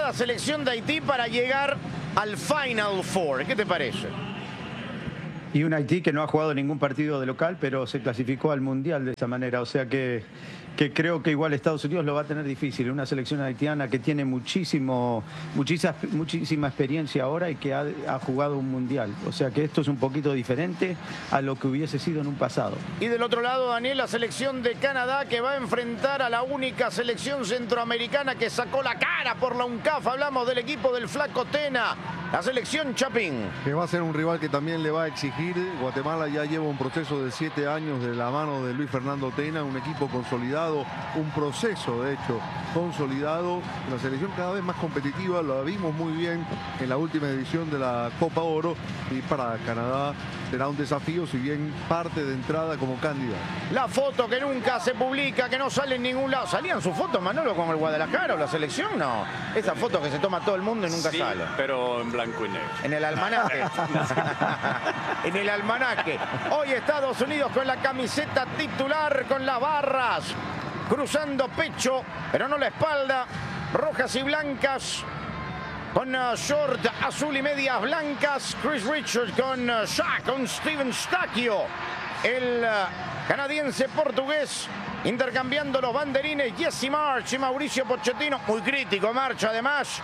preparada selección de Haití para llegar al Final Four. ¿Qué te parece? Y un Haití que no ha jugado ningún partido de local, pero se clasificó al Mundial de esa manera. O sea que creo que igual Estados Unidos lo va a tener difícil. Una selección haitiana que tiene muchísima experiencia ahora y que ha jugado un Mundial. O sea que esto es un poquito diferente a lo que hubiese sido en un pasado. Y del otro lado, Daniel, la selección de Canadá que va a enfrentar a la única selección centroamericana que sacó la cara por la UNCAF. Hablamos del equipo del Flaco Tena, la selección Chapín. Que va a ser un rival que también le va a exigir. Guatemala ya lleva un proceso de 7 años de la mano de Luis Fernando Tena, un equipo consolidado, un proceso de hecho consolidado, una selección cada vez más competitiva, lo vimos muy bien en la última edición de la Copa Oro, y para Canadá será un desafío, si bien parte de entrada como candidato. La foto que nunca se publica, que no sale en ningún lado. ¿Salían sus fotos, Manolo, con el Guadalajara o la selección? No. Esa foto que se toma todo el mundo y nunca sí, sale. Pero en blanco y negro. En el almanaque. En el almanaque. Hoy Estados Unidos con la camiseta titular, con las barras, cruzando pecho, pero no la espalda, rojas y blancas, con short azul y medias blancas. Chris Richards con Shaq, con Steven Stacchio, el canadiense portugués, intercambiando los banderines. Jesse March y Mauricio Pochettino, muy crítico March además,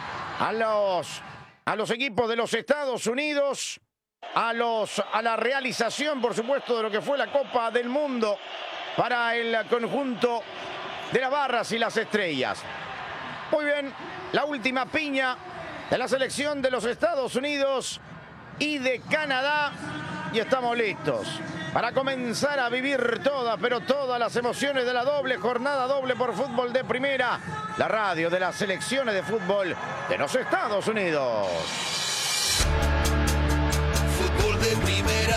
a los equipos de los Estados Unidos, a la realización, por supuesto, de lo que fue la Copa del Mundo para el conjunto de las barras y las estrellas. Muy bien, la última piña de la selección de los Estados Unidos y de Canadá, y estamos listos para comenzar a vivir todas, pero todas las emociones de la doble jornada, doble por Fútbol de Primera, la radio de las selecciones de fútbol de los Estados Unidos. Fútbol de Primera.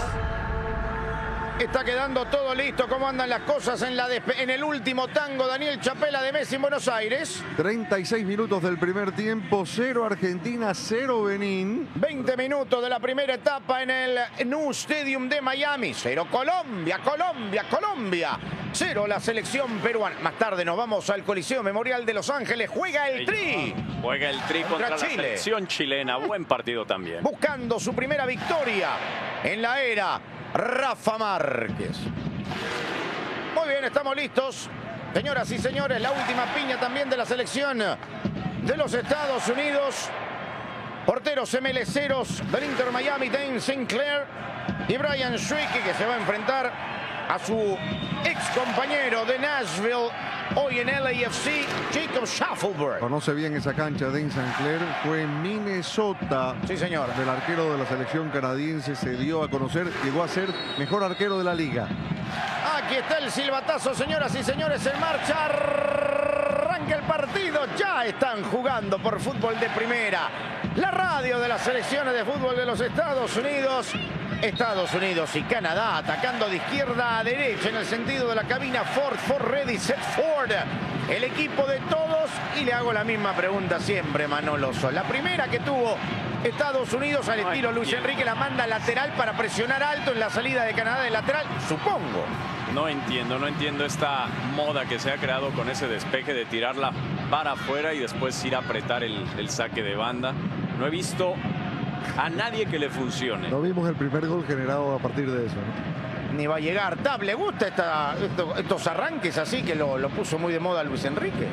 Está quedando todo listo. ¿Cómo andan las cosas en el último tango, Daniel Chapela, de Messi en Buenos Aires? 36 minutos del primer tiempo, 0 Argentina, 0 Benín. 20 minutos de la primera etapa en el New Stadium de Miami. 0 Colombia, Colombia, Colombia. 0 la selección peruana. Más tarde nos vamos al Coliseo Memorial de Los Ángeles. Juega el Tri. Juega el Tri contra la Chile. selección chilena. Buen partido también. Buscando su primera victoria en la era Rafa Márquez. Muy bien, estamos listos. Señoras y señores, la última piña también de la selección de los Estados Unidos. Porteros MLCeros del Inter Miami, Dane Sinclair y Brian Schwicke, que se va a enfrentar a su ex compañero de Nashville, hoy en LAFC, Jacob Shaffelburg. Conoce bien esa cancha, Dane Sinclair. Fue en Minnesota. Sí, señor. El arquero de la selección canadiense se dio a conocer, llegó a ser mejor arquero de la liga. Aquí está el silbatazo, señoras y señores, en marcha. Arranca el partido. Ya están jugando por Fútbol de Primera, la radio de las selecciones de fútbol de los Estados Unidos. Estados Unidos y Canadá atacando de izquierda a derecha en el sentido de la cabina. Ford ready, set Ford. El equipo de todos. Y le hago la misma pregunta siempre, Manolo Sol. La primera que tuvo Estados Unidos al estilo Luis Enrique, la manda lateral para presionar alto en la salida de Canadá de lateral, supongo. No entiendo esta moda que se ha creado con ese despeje de tirarla para afuera y después ir a apretar el saque de banda. No he visto a nadie que le funcione. No vimos el primer gol generado a partir de eso, ¿no? Ni va a llegar. Tab, ¿le gusta estos arranques así que lo puso muy de moda Luis Enrique?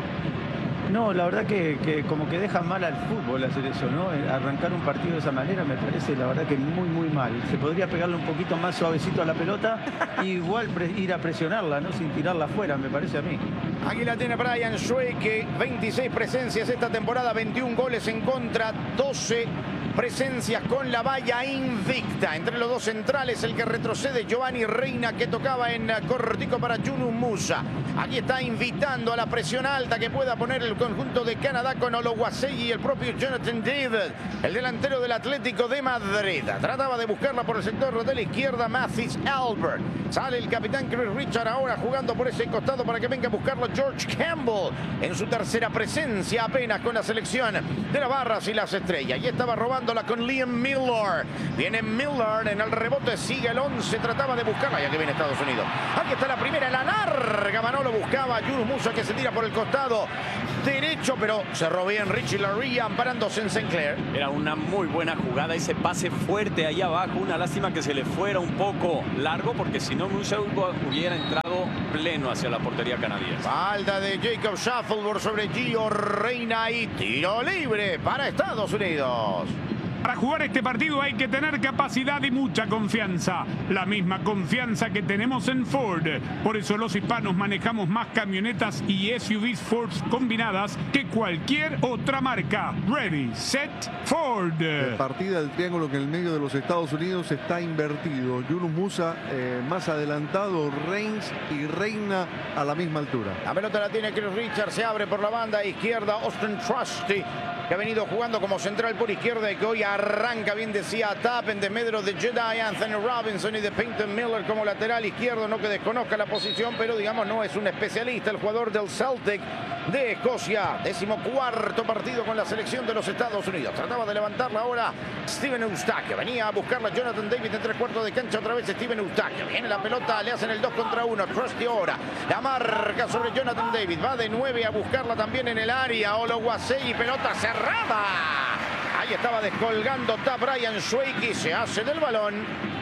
No, la verdad que como que deja mal al fútbol hacer eso, ¿no? Arrancar un partido de esa manera me parece, la verdad, que muy mal. Se podría pegarle un poquito más suavecito a la pelota e igual ir a presionarla, ¿no? Sin tirarla afuera, me parece a mí. Aquí la tiene Brian Schwicke, 26 presencias esta temporada, 21 goles en contra, 12 presencias con la valla invicta. Entre los dos centrales, el que retrocede, Giovanni Reina, que tocaba en cortico para Yunus Musa. Aquí está invitando a la presión alta que pueda poner el conjunto de Canadá con Ologuasegui y el propio Jonathan David, el delantero del Atlético de Madrid. Trataba de buscarla por el sector de la izquierda, Mathis Albert. Sale el capitán Chris Richard ahora jugando por ese costado para que venga a buscarlo George Campbell en su tercera presencia apenas con la selección de las barras y las estrellas. Y estaba robándola con Liam Miller. Viene Miller en el rebote, sigue el 11, trataba de buscarla, ya que viene Estados Unidos. Aquí está la primera, la larga, Manolo buscaba a Yunus Musa, que se tira por el costado. derecho, pero cerró bien Richie Larry amparándose en Sinclair. Era una muy buena jugada, ese pase fuerte ahí abajo. Una lástima que se le fuera un poco largo, porque si no, Musa hubiera entrado pleno hacia la portería canadiense. Falta de Jacob Shuffleboard sobre Gio Reyna y tiro libre para Estados Unidos. Para jugar este partido hay que tener capacidad y mucha confianza. La misma confianza que tenemos en Ford. Por eso los hispanos manejamos más camionetas y SUVs Ford combinadas que cualquier otra marca. Ready, set, Ford. Partida del triángulo que en el medio de los Estados Unidos está invertido. Yunus Musa más adelantado, Reigns y Reina a la misma altura. La pelota la tiene Chris Richards, se abre por la banda izquierda Austin Trusty, que ha venido jugando como central por izquierda y que hoy arranca, bien decía Tap, en desmedro de Jedi, Anthony Robinson y de Peyton Miller como lateral izquierdo. No que desconozca la posición, pero digamos no es un especialista. El jugador del Celtic de Escocia, 14º partido con la selección de los Estados Unidos. Trataba de levantarla ahora Steven Eustachio. Venía a buscarla Jonathan David en 3/4 de cancha. Otra vez Steven Eustachio. Viene la pelota, le hacen el 2 contra 1. Trusty ahora la marca sobre Jonathan David. Va de 9 a buscarla también en el área. Oluwaseyi, pelota cerrada. Ahí estaba descolgando Brian Schweiki. Se hace del balón.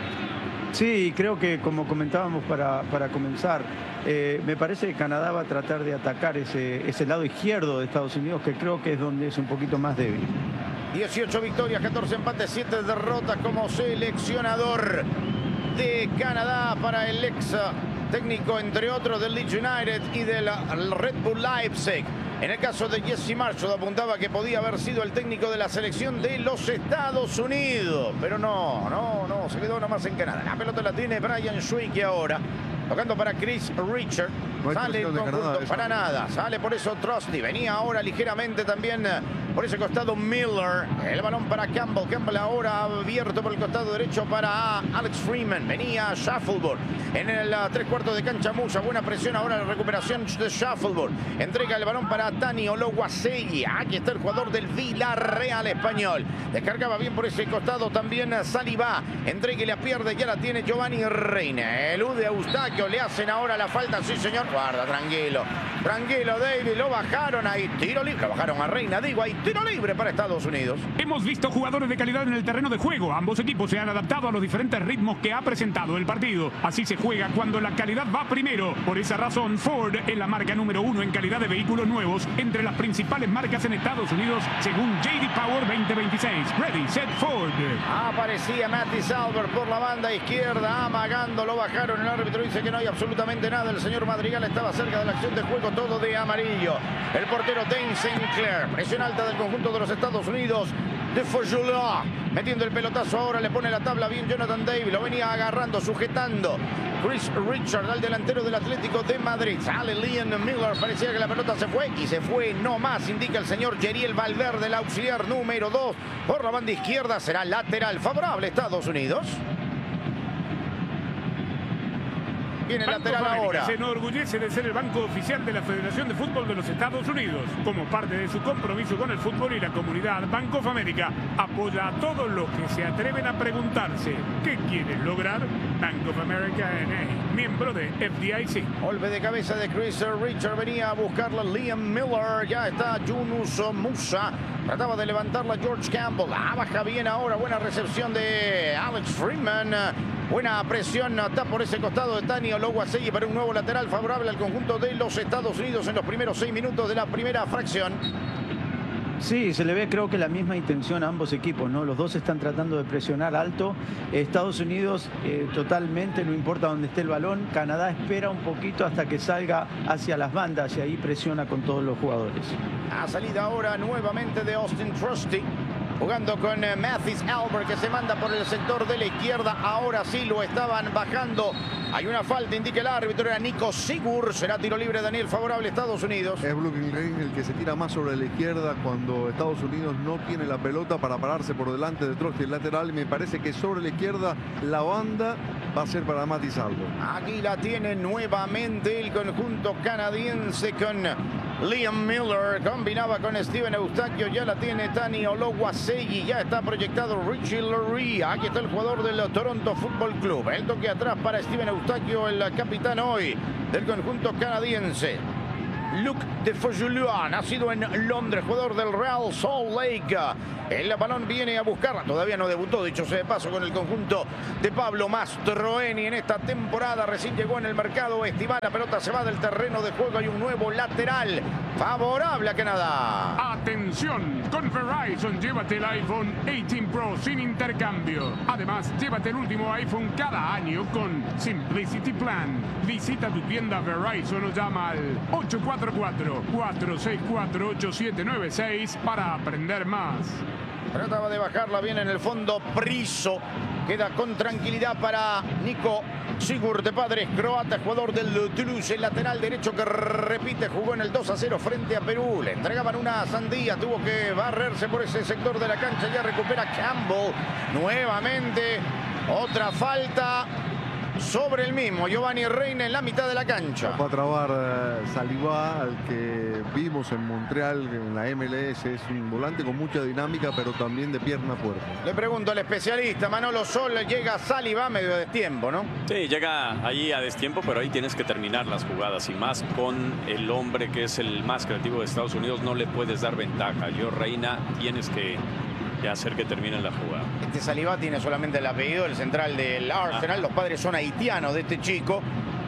Sí, creo que como comentábamos para comenzar, me parece que Canadá va a tratar de atacar ese lado izquierdo de Estados Unidos, que creo que es donde es un poquito más débil. 18 victorias, 14 empates, 7 derrotas como seleccionador de Canadá para el ex técnico, entre otros, del Leeds United y del Red Bull Leipzig. En el caso de Jesse Marshall apuntaba que podía haber sido el técnico de la selección de los Estados Unidos, pero no, se quedó nomás en Canadá. La pelota la tiene Brian Schweiki ahora, tocando para Chris Richard. No sale el conjunto para nada, sale por eso Trusty. Venía ahora ligeramente también por ese costado Miller. El balón para Campbell. Campbell ahora abierto por el costado derecho para Alex Freeman. Venía Shuffleboard en el 3/4 de cancha. Musa, buena presión ahora, la recuperación de Shuffleboard. Entrega el balón para Tani Oluwaseyi. Aquí está el jugador del Villarreal español. Descargaba bien por ese costado también Saliba. Entrega y la pierde, ya la tiene Giovanni Reina. Elude a Eustachio, le hacen ahora la falta, sí señor. Guarda, tranquilo, David, lo bajaron ahí, tiro libre, lo bajaron a Reina, digo, ahí tiro libre para Estados Unidos. Hemos visto jugadores de calidad en el terreno de juego. Ambos equipos se han adaptado a los diferentes ritmos que ha presentado el partido. Así se juega cuando la calidad va primero. Por esa razón, Ford es la marca número 1 en calidad de vehículos nuevos entre las principales marcas en Estados Unidos, según JD Power 2026. Ready, set, Ford. Aparecía Matty Salver por la banda izquierda, amagando, lo bajaron. El árbitro dice que no hay absolutamente nada. El señor Madrigal estaba cerca de la acción de juego, todo de amarillo. El portero Dane Sinclair, presión alta del conjunto de los Estados Unidos. De Fojula, metiendo el pelotazo ahora, le pone la tabla bien Jonathan David, lo venía agarrando, sujetando Chris Richard al delantero del Atlético de Madrid. Sale Liam Miller, parecía que la pelota se fue y se fue no más, indica el señor Yeriel Valverde, el auxiliar número 2 por la banda izquierda. Será lateral favorable Estados Unidos. Viene el lateral ahora. Se enorgullece de ser el banco oficial de la Federación de Fútbol de los Estados Unidos. Como parte de su compromiso con el fútbol y la comunidad, Bank of America apoya a todos los que se atreven a preguntarse ¿qué quieren lograr? Bank of America N.A., miembro de FDIC. Golpe de cabeza de Chris Richard, venía a buscarla Liam Miller, ya está Yunus Musa, trataba de levantarla George Campbell, baja bien ahora, buena recepción de Alex Freeman. Buena presión está por ese costado de Tani Oluwaseyi para un nuevo lateral favorable al conjunto de los Estados Unidos en los primeros 6 minutos de la primera fracción. Sí, se le ve creo que la misma intención a ambos equipos, ¿no? Los dos están tratando de presionar alto. Estados Unidos totalmente, no importa dónde esté el balón. Canadá espera un poquito hasta que salga hacia las bandas y ahí presiona con todos los jugadores. A salida ahora nuevamente de Austin Trusty, jugando con Mathis Albert, que se manda por el sector de la izquierda. Ahora sí lo estaban bajando. Hay una falta, indica el árbitro, era Nico Sigur. Será tiro libre, Daniel, favorable a Estados Unidos. Es Brooklyn Reigns el que se tira más sobre la izquierda cuando Estados Unidos no tiene la pelota para pararse por delante de Trusty, el lateral. Me parece que sobre la izquierda la banda va a ser para Mathis Albert. Aquí la tiene nuevamente el conjunto canadiense con Liam Miller. Combinaba con Steven Eustachio. Ya la tiene Tani Oluwaseyi. Ya está proyectado Richie Larry. Aquí está el jugador del Toronto Football Club. El toque atrás para Steven Eustachio, el capitán hoy del conjunto canadiense. Luc de Feugelua, nacido en Londres, jugador del Real Salt Lake. El balón viene a buscarla. Todavía no debutó, dicho sea de paso, con el conjunto de Pablo Mastroeni en esta temporada. Recién llegó en el mercado estival. La pelota se va del terreno de juego. Hay un nuevo lateral favorable a Canadá. Atención, con Verizon llévate el iPhone 18 Pro sin intercambio. Además, llévate el último iPhone cada año con Simplicity Plan. Visita tu tienda Verizon o llama al 844-464-8796 para aprender más. Trataba de bajarla bien en el fondo Priso. Queda con tranquilidad para Nico Sigurd, de padres croatas, jugador del Toulouse, el lateral derecho que repite, jugó en el 2-0 frente a Perú. Le entregaban una sandía, tuvo que barrerse por ese sector de la cancha. Ya recupera Campbell. Nuevamente otra falta sobre el mismo Giovanni Reina en la mitad de la cancha. Va a trabar Saliba, al que vimos en Montreal en la MLS. Es un volante con mucha dinámica, pero también de pierna fuerte. Le pregunto al especialista Manolo Sol, llega Saliba medio de tiempo, ¿no? Sí, llega allí a destiempo, pero ahí tienes que terminar las jugadas, y más con el hombre que es el más creativo de Estados Unidos. No le puedes dar ventaja. Yo, Reina, tienes que hacer que termine la jugada. Este Saliba tiene solamente el apellido, el central del Arsenal. Los padres son haitianos de este chico.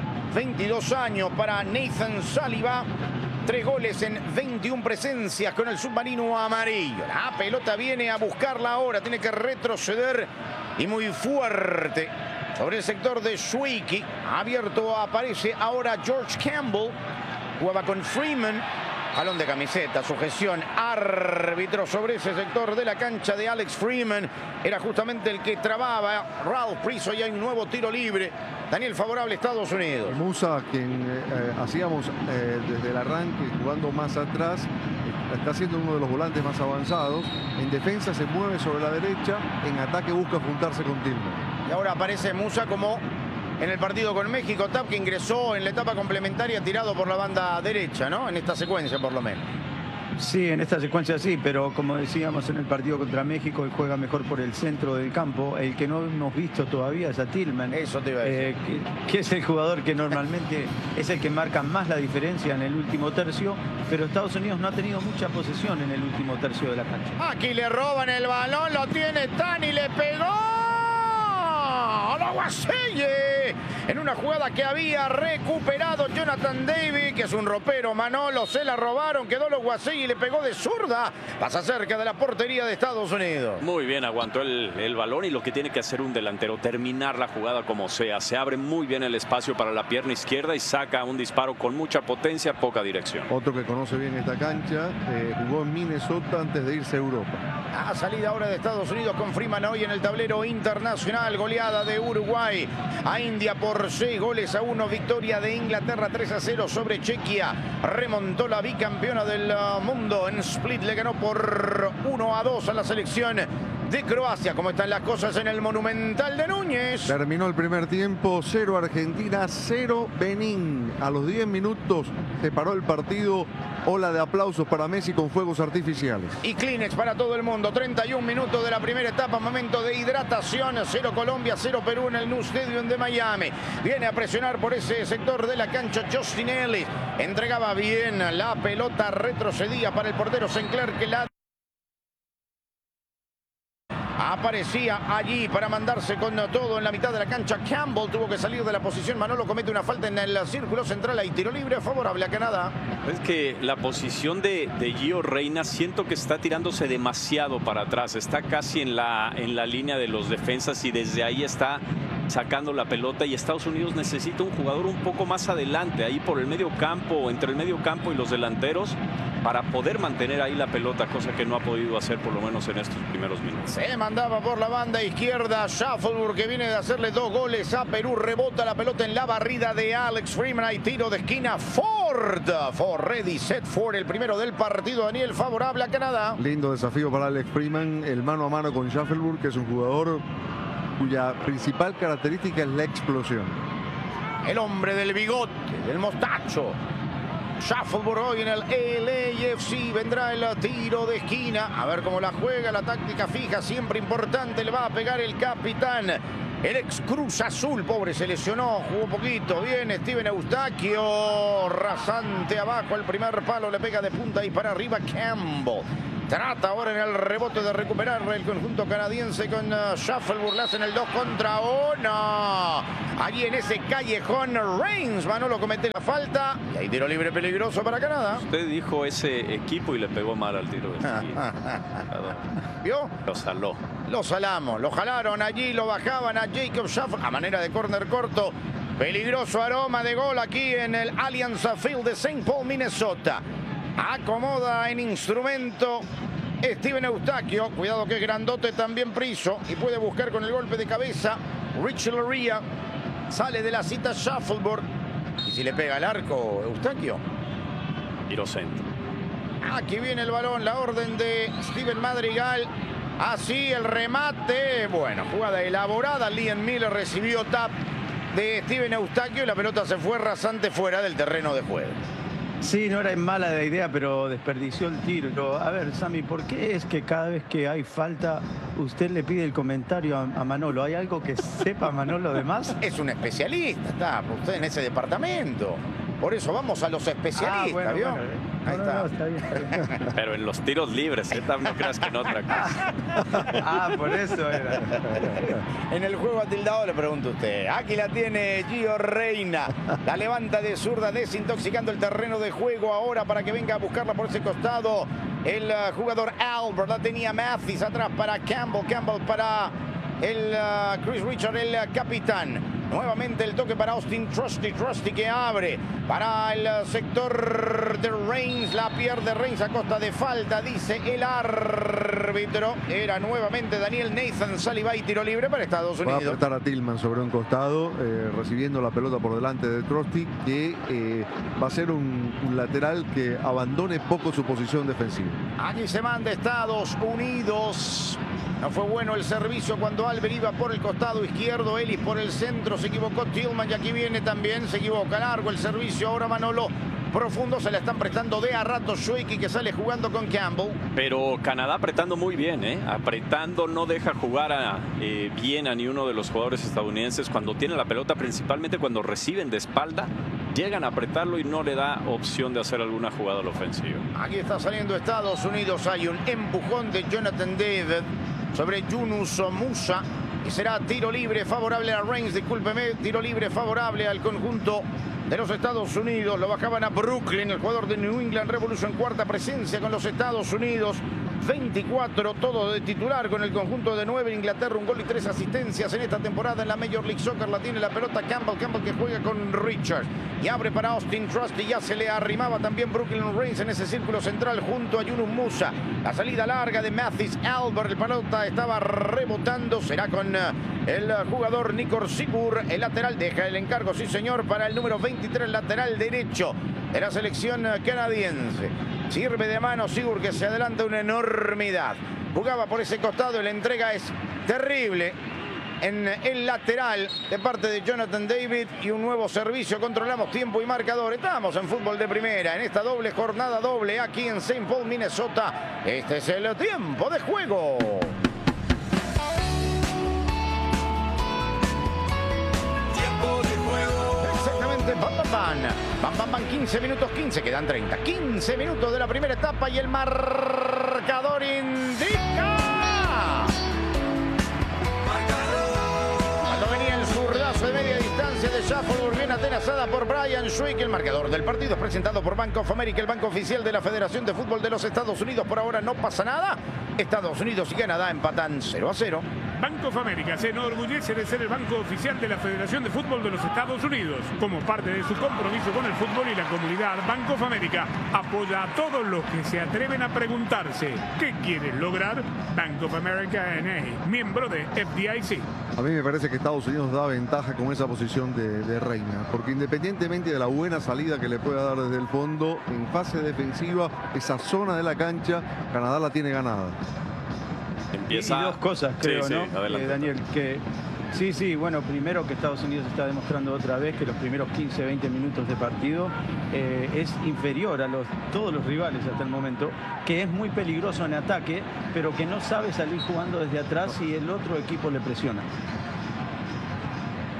22 años para Nathan Saliba. 3 goles en 21 presencias con el submarino amarillo. La pelota viene a buscarla ahora. Tiene que retroceder y muy fuerte sobre el sector de Shuiki. Abierto aparece ahora George Campbell. Jugaba con Freeman. Jalón de camiseta, sujeción, árbitro sobre ese sector de la cancha de Alex Freeman. Era justamente el que trababa Ralph Priso, y hay un nuevo tiro libre. Daniel, favorable Estados Unidos. Musa, quien hacíamos desde el arranque, jugando más atrás, está siendo uno de los volantes más avanzados. En defensa se mueve sobre la derecha, en ataque busca juntarse con Tillman. Y ahora aparece Musa como en el partido con México. Tap, que ingresó en la etapa complementaria tirado por la banda derecha, ¿no? En esta secuencia, por lo menos. Sí, en esta secuencia sí, pero como decíamos en el partido contra México, él juega mejor por el centro del campo. El que no hemos visto todavía es a Tillman. Eso te iba a decir. Que es el jugador que normalmente es el que marca más la diferencia en el último tercio, pero Estados Unidos no ha tenido mucha posesión en el último tercio de la cancha. Aquí le roban el balón, lo tiene Tani, le pegó. Guaselle, en una jugada que había recuperado Jonathan David, que es un ropero. Manolo, se la robaron, quedó Guaselle y le pegó de zurda. Pasa cerca de la portería de Estados Unidos. Muy bien, aguantó el balón, y lo que tiene que hacer un delantero, terminar la jugada como sea. Se abre muy bien el espacio para la pierna izquierda y saca un disparo con mucha potencia, poca dirección. Otro que conoce bien esta cancha, jugó en Minnesota antes de irse a Europa. Salida ahora de Estados Unidos con Freeman hoy en el tablero internacional. Goleada de Uruguay a India por 6-1. Victoria de Inglaterra 3-0 sobre Chequia. Remontó la bicampeona del mundo en Split. Le ganó por 1-2 a la selección de Croacia. ¿Cómo están las cosas en el Monumental de Núñez? Terminó el primer tiempo, 0 Argentina, 0 Benín. A los 10 minutos se paró el partido. Ola de aplausos para Messi con fuegos artificiales. Y Kleenex para todo el mundo. 31 minutos de la primera etapa, momento de hidratación. 0 Colombia, 0 Perú en el New Stadium de Miami. Viene a presionar por ese sector de la cancha Justin Ellis. Entregaba bien la pelota, retrocedía para el portero Sinclair, que la aparecía allí para mandarse con todo en la mitad de la cancha. Campbell tuvo que salir de la posición. Manolo comete una falta en el círculo central. Hay tiro libre favorable a Canadá. Es que la posición de Gio Reina, siento que está tirándose demasiado para atrás. Está casi en la línea de los defensas, y desde ahí está sacando la pelota, y Estados Unidos necesita un jugador un poco más adelante, ahí por el medio campo, entre el medio campo y los delanteros, para poder mantener ahí la pelota, cosa que no ha podido hacer por lo menos en estos primeros minutos. Se mandaba por la banda izquierda Shuffleburg, que viene de hacerle 2 goles a Perú. Rebota la pelota en la barrida de Alex Freeman. Hay tiro de esquina. Ford ready, set Ford, el primero del partido. Daniel, favorable a Canadá. Lindo desafío para Alex Freeman, el mano a mano con Shuffleburg, que es un jugador cuya principal característica es la explosión. El hombre del bigote, del mostacho. Shuffleburg hoy en el LAFC. Vendrá el tiro de esquina. A ver cómo la juega, la táctica fija, siempre importante. Le va a pegar el capitán el ex Cruz Azul, pobre, se lesionó, jugó poquito. Bien, Steven Eustaquio, rasante abajo, el primer palo le pega de punta y para arriba Campbell. Trata ahora en el rebote de recuperar el conjunto canadiense con Shuffleboard. Le hacen el 2 contra 1. Allí en ese callejón, Reigns, Manolo comete la falta. Y hay tiro libre peligroso para Canadá. Usted dijo ese equipo y le pegó mal al tiro. ¿Vio? Lo saló. Lo salamos, lo jalaron allí, lo bajaban a Jacob Shuffleboard a manera de córner corto. Peligroso aroma de gol aquí en el Allianz Field de St. Paul, Minnesota. Acomoda en instrumento Steven Eustaquio. Cuidado que es grandote también Priso. Y puede buscar con el golpe de cabeza. Rich Loria. Sale de la cita Shuffleboard. Y si le pega al arco Eustaquio. Tiro centro. Aquí viene el balón. La orden de Steven Madrigal. Así el remate. Bueno, jugada elaborada. Liam Miller recibió tap de Steven Eustaquio. Y la pelota se fue rasante fuera del terreno de juego. Sí, no era mala la idea, pero desperdició el tiro. A ver, Sammy, ¿por qué es que cada vez que hay falta usted le pide el comentario a Manolo? ¿Hay algo que sepa Manolo de más? Es un especialista, está usted en ese departamento. Por eso vamos a los especialistas, bueno, ¿vio? Bueno, Ahí está. No, está bien. Pero en los tiros libres, no creas que en otra cosa. Por eso era. En el juego atildado le pregunto a usted. Aquí la tiene Gio Reyna. La levanta de zurda, desintoxicando el terreno de juego ahora para que venga a buscarla por ese costado. El jugador Albert, la tenía Mathis atrás para Campbell. Campbell para el Chris Richard, el capitán. Nuevamente el toque para Austin Trusty. Trusty que abre para el sector de Reigns. La pierde Reigns a costa de falta, dice el árbitro. Era nuevamente Daniel Nathan Saliba y tiro libre para Estados Va a Unidos. apretar a Tillman sobre un costado, recibiendo la pelota por delante de Trusty, que va a ser un lateral que abandone poco su posición defensiva. Aquí se manda Estados Unidos. No fue bueno el servicio cuando Albert iba por el costado izquierdo, Ellis por el centro, se equivocó Tillman y aquí viene también, se equivoca, largo el servicio, ahora Manolo profundo, se la están prestando de a rato Shuiki que sale jugando con Campbell. Pero Canadá apretando muy bien, apretando, no deja jugar bien a ni uno de los jugadores estadounidenses cuando tiene la pelota, principalmente cuando reciben de espalda, llegan a apretarlo y no le da opción de hacer alguna jugada a la ofensiva. Aquí está saliendo Estados Unidos, hay un empujón de Jonathan David sobre Yunus Musa y será tiro libre favorable a Reigns, discúlpeme, tiro libre favorable al conjunto de los Estados Unidos. Lo bajaban a Brooklyn, el jugador de New England Revolution, cuarta presencia con los Estados Unidos. 24, todo de titular con el conjunto de Nueva Inglaterra, un gol y 3 asistencias en esta temporada en la Major League Soccer. La tiene la pelota Campbell que juega con Richards y abre para Austin Trusty. Ya se le arrimaba también Brooklyn Reigns en ese círculo central junto a Yunus Musa. La salida larga de Mathis Albert, el pelota estaba rebotando, será con el jugador Nikor Sigur, el lateral, deja el encargo, sí señor, para el número 23, lateral derecho de la selección canadiense. Sirve de mano Sigur, que se adelanta una enormidad. Jugaba por ese costado y la entrega es terrible en el lateral de parte de Jonathan David y un nuevo servicio. Controlamos tiempo y marcador. Estamos en fútbol de primera en esta doble jornada doble aquí en St. Paul, Minnesota. Este es el tiempo de juego. Tiempo de juego. Exactamente, Bam, 15 minutos 15, quedan 30. 15 minutos de la primera etapa y el marcador indica. Cuando venía el zurdazo de media distancia de Shuffleboard, bien atenazada por Brian Shuick. El marcador del partido es presentado por Bank of America, el banco oficial de la Federación de Fútbol de los Estados Unidos. Por ahora no pasa nada. Estados Unidos y Canadá empatan 0-0. Bank of America se enorgullece de ser el banco oficial de la Federación de Fútbol de los Estados Unidos. Como parte de su compromiso con el fútbol y la comunidad, Bank of America apoya a todos los que se atreven a preguntarse ¿qué quieren lograr? Bank of America N.A., miembro de FDIC. A mí me parece que Estados Unidos da ventaja con esa posición de Reina, porque independientemente de la buena salida que le pueda dar desde el fondo, en fase defensiva, esa zona de la cancha, Canadá la tiene ganada. Empieza... Y dos cosas, creo, sí, ¿no? Adelante, Daniel, que sí, bueno, primero que Estados Unidos está demostrando otra vez que los primeros 15, 20 minutos de partido es inferior a todos los rivales hasta el momento, que es muy peligroso en ataque, pero que no sabe salir jugando desde atrás y el otro equipo le presiona.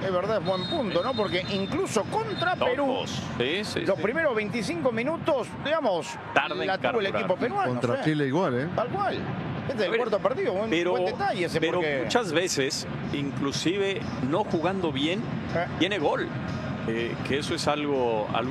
Es verdad, es buen punto, ¿no? Porque incluso contra Perú, los primeros 25 minutos, digamos, la tuvo el equipo peruano. Contra Chile igual, ¿eh? Tal cual. Este es el cuarto partido, buen detalle ese. Pero porque... muchas veces, inclusive no jugando bien, tiene gol. Que eso es algo